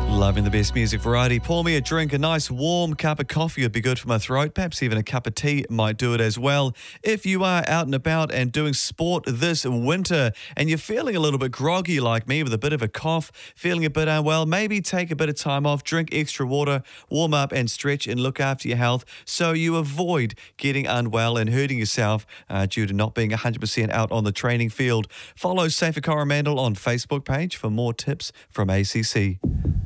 Loving the best music variety. Pour me a drink. A nice warm cup of coffee would be good for my throat. Perhaps even a cup of tea might do it as well. If you are out and about and doing sport this winter and you're feeling a little bit groggy like me with a bit of a cough, feeling a bit unwell, maybe take a bit of time off, drink extra water, warm up and stretch and look after your health so you avoid getting unwell and hurting yourself due to not being 100% out on the training field. Follow Safer Coromandel on Facebook page for more tips from ACC.